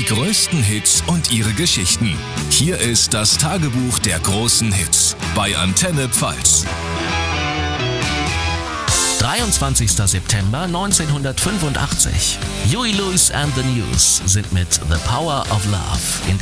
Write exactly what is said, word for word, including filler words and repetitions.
Die größten Hits und ihre Geschichten. Hier ist das Tagebuch der großen Hits bei Antenne Pfalz. dreiundzwanzigster September neunzehnhundertfünfundachtzig. Huey Lewis and the News sind mit The Power of Love in